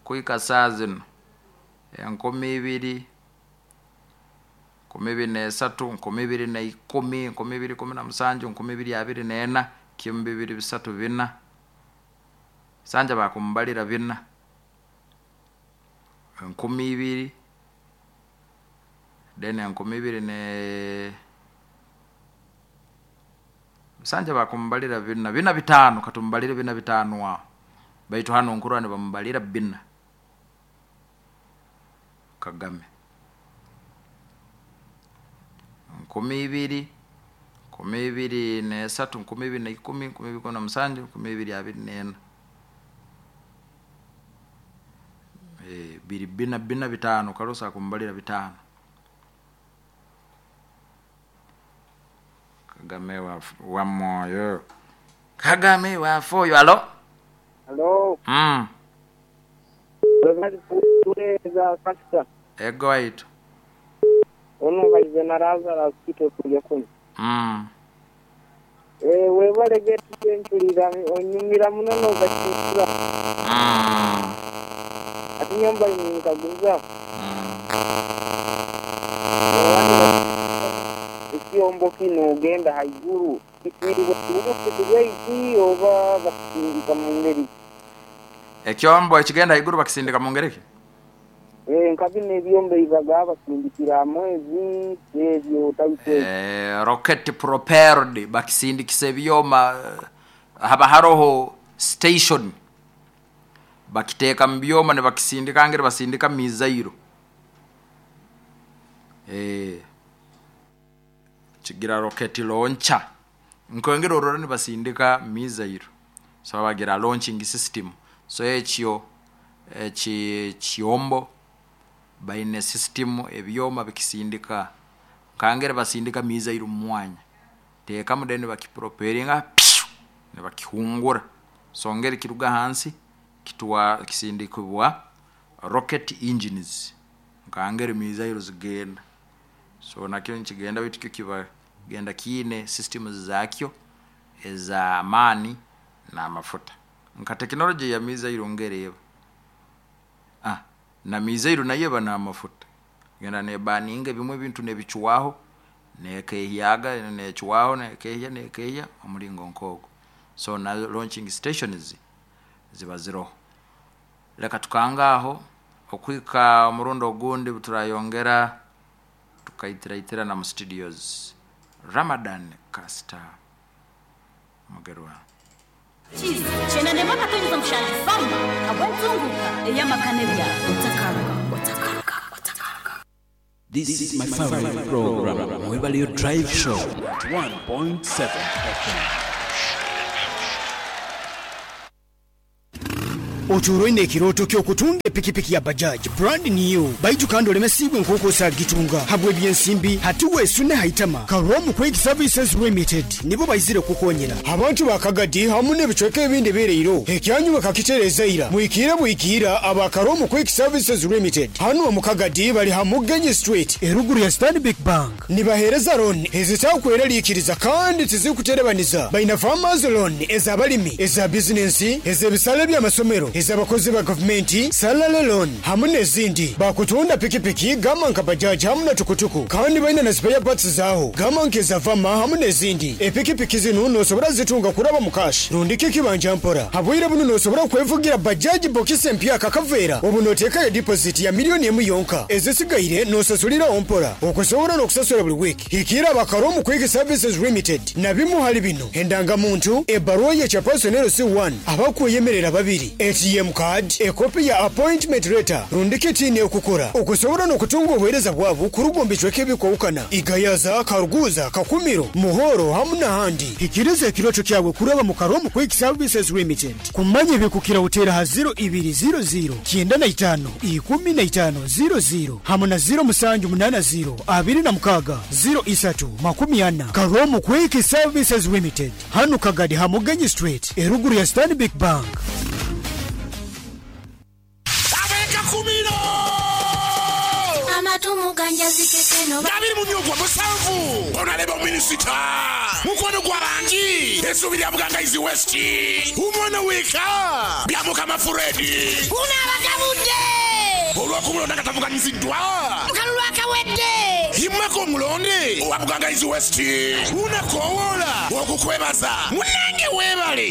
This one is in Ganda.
kuika saa zino 2023 2010 2017 2024 sanja bakumbalira bina 20 then 20 ne sanja bakumbalira bina bitano katumbalira bina bitano wa baitu hano nkurane bambalira bina Kagame 20 ne 3 2010 2017 2024 biri bina bitano karusa kumbalira bitano Kagame wa moyo Kagame wa foyo alo Tureza pasta ego itu ono bajenaraza la kito kuje kuni we bale get century onyumira munono bakira ati nyamba ni kaguza ikiombo kino genda haiguru ikiriwo kitu oba bakindika mungeri ekyombo ekigenda haiguru bakisindika mungereki nkabine byombe ibaga bakindikira mwezi ebyo taite rocket propelled bakisindikise byoma haba haroho station bakiteka mbyoma ne bakisindika ngere basindika mizairo chigira rocket launcher nkongero rorani basindika mizairo so bagira launching system so ekyo chiombo baine system ebyoma bikisindika kangere basindika mizairo mwanya teka mudene bakipropellinga ne bakihungura so ngere kiruga hansi kitwa kisindikibwa rocket engines kangere mizairo zigenda so nakyo nkigenda bitikyo kiba genda kine systems zakyo eza amani na mafuta nka technology ya mizairo ngereba na mizairo nayo na mafuta genda ne baninga bimwe bintu nebichuwaho nekeyaga nechuwaho nekeya omulingo nkogo so na launching stations ziba zero leka tukangaho okwika murundo gundi buturayongera tukaitira na studios Ramadan Casta Magerwa Chizi chena ne maka tunyuza mshali famba abonzunguka eyamakanebya utakaruka This is my favorite program, Mwebalio Drive Show, 1.7 FM. Oturoine kiroto ky'okutunga epikipiki ya Bajaj brand new baitu kandi olemesibwe nkoko sagitunga habwe byensimbi hatiwe sune haitama Karomu Quick Services Limited nibo bayizire kukonyera abantu bakagadi hamune bichweke ebindi bireiro ekyanyu bakakitereza ira muikira aba Karomu Quick Services Limited hano mukagadi bali hamugenye street eruguru ya Stanbic Bank nibahereza loan ezitakwera likiriza kandi tizikuterebaniza baina farmers loan ezabalimi eza business ezebisale bya masomero ezabakozi ba government salary loan hamune zindi bakutunda pikipiki gama nka Bajaj hamuna tukutuku kandi baina na spare parts zaho gama nkeza vama hamune zindi epikipiki zino nosobora zitunga kuraba mukash rundike kibanja mpora habwira buno nosobora kwevugira Bajaj box empya kakavera obunoteka ya deposit ya milioni emu yonka ezisigaire nosasulira ompora okusobora nokusasula buli week hikira bakaromu Quick Services Limited nabimu hali bino endanga muntu ebaruwa ya chapersonel C1 abakuyemerera babiri ATM card ekopi ya appointment letter rundike tini okukora okusobora nokutunga obwereza bwabu kurugombe chweke ukana igayaza karuguza kakumiro muhoro hamuna handi hikirize kirocho kyawe kuraba mu Karomu Quick Services Limited kumanye bikukira utera ha 0200 95 1500 hamuna 0780 26 03 Karomu Quick Services Limited hanu kagadi hamugenyi street eruguru ya Stanbic Bank Ganja zikekeno Gabiri munyogwa musanvu Onaleba minisita Mukono gwa banji Esubiri abuganga izi westi Umwana weka Byamuka mafuredi Una bagabudu olw'okumulonda nga tavuganyiziddwa mukalulu akawedde yimmako omulonde owa Buganga East West. Unakoola okukwebaza munnange weebale